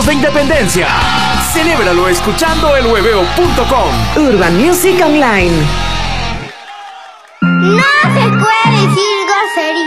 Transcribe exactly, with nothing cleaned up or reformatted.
de independencia. Celébralo escuchando el hueveo punto com. Urban Music Online. No se puede decir grosería.